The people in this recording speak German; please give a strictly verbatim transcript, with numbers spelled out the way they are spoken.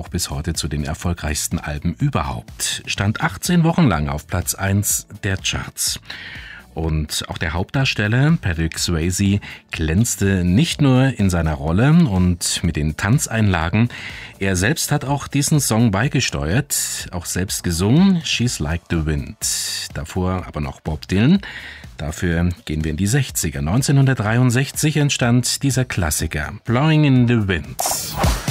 auch bis heute zu den erfolgreichsten Alben überhaupt. Stand achtzehn Wochen lang auf Platz eins der Charts. Und auch der Hauptdarsteller Patrick Swayze glänzte nicht nur in seiner Rolle und mit den Tanzeinlagen. Er selbst hat auch diesen Song beigesteuert, auch selbst gesungen, She's Like the Wind. Davor aber noch Bob Dylan. Dafür gehen wir in die sechziger. neunzehnhundertdreiundsechzig entstand dieser Klassiker, Blowing in the Wind.